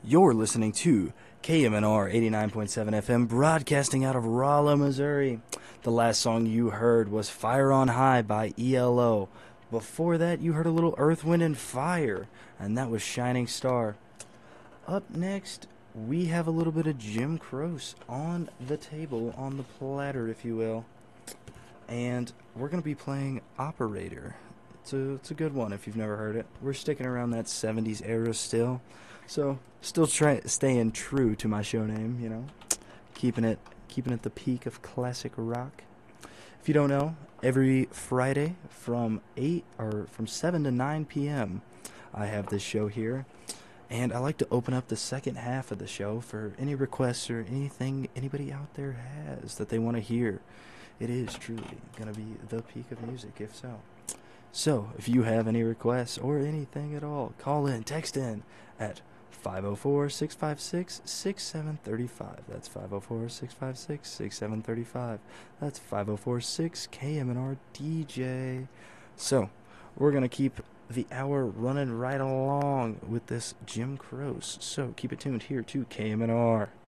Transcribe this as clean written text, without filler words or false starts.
You're listening to KMNR 89.7 FM, broadcasting out of Rolla, Missouri. The last song you heard was Fire on High by ELO. Before that, you heard a little Earth, Wind, and Fire, and that was Shining Star. Up next, we have a little bit of Jim Croce on the table, on the platter, if you will. And we're going to be playing Operator. It's a good one if you've never heard it. We're sticking around that 70s era still. So, still staying true to my show name, you know. Keeping it the peak of classic rock. If you don't know, every Friday from 7 to 9 p.m. I have this show here. And I like to open up the second half of the show for any requests or anything anybody out there has that they want to hear. It is truly going to be the peak of music, if so. So, if you have any requests or anything at all, call in, text in at 504-656-6735. That's 504-656-6735. That's 5046-KMNR DJ. So, we're going to keep the hour running right along with this Jim Croce. So, keep it tuned here to KMNR.